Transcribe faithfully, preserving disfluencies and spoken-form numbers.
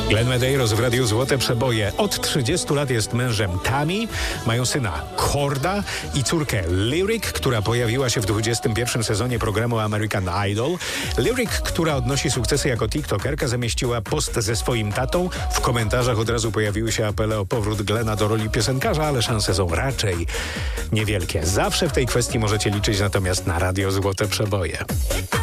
Glenn Medeiros w Radiu Złote Przeboje. Od trzydziestu lat jest mężem Tami, mają syna Korda i córkę Lyric, która pojawiła się w dwudziestym pierwszym sezonie programu American Idol. Lyric, która odnosi sukcesy jako tiktokerka, zamieściła post ze swoim tatą. W komentarzach od razu pojawiły się apele o powrót Glena do roli piosenkarza, ale szanse są raczej niewielkie. Zawsze w tej kwestii możecie liczyć natomiast na Radio Złote Przeboje.